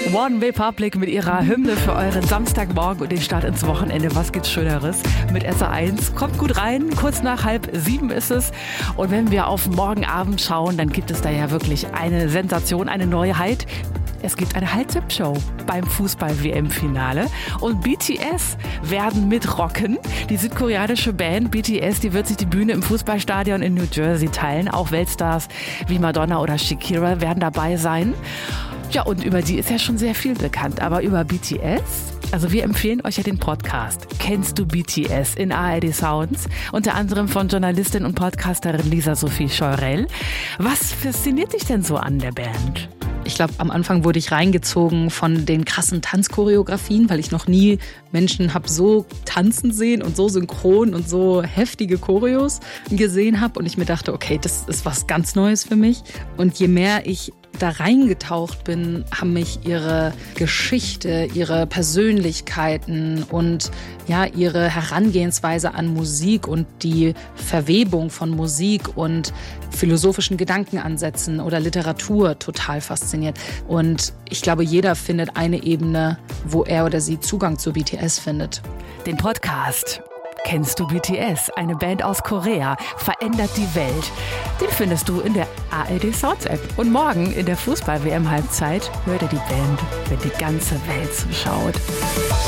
One Republic mit ihrer Hymne für euren Samstagmorgen und den Start ins Wochenende. Was gibt's Schöneres? Mit SR1. Kommt gut rein, kurz nach 6:30 ist es. Und wenn wir auf morgen Abend schauen, dann gibt es da ja wirklich eine Sensation, eine Neuheit. Es gibt eine Halbzeit-Show beim Fußball-WM-Finale und BTS werden mitrocken. Die südkoreanische Band BTS, die wird sich die Bühne im Fußballstadion in New Jersey teilen. Auch Weltstars wie Madonna oder Shakira werden dabei sein. Ja, und über die ist ja schon sehr viel bekannt. Aber über BTS, also wir empfehlen euch ja den Podcast Kennst du BTS in ARD Sounds, unter anderem von Journalistin und Podcasterin Lisa-Sophie Scheurell. Was fasziniert dich denn so an der Band? Ich glaube, am Anfang wurde ich reingezogen von den krassen Tanzchoreografien, weil ich noch nie Menschen habe so tanzen sehen und so synchron und so heftige Choreos gesehen habe. Und ich mir dachte, okay, das ist was ganz Neues für mich. Und je mehr ich da reingetaucht bin, haben mich ihre Geschichte, ihre Persönlichkeiten und ja, ihre Herangehensweise an Musik und die Verwebung von Musik und philosophischen Gedankenansätzen oder Literatur total fasziniert. Und ich glaube, jeder findet eine Ebene, wo er oder sie Zugang zu BTS findet. Den Podcast Kennst du BTS? Eine Band aus Korea verändert die Welt. Den findest du in der ARD Sounds App. Und morgen in der Fußball-WM-Halbzeit hört ihr die Band, wenn die ganze Welt zuschaut.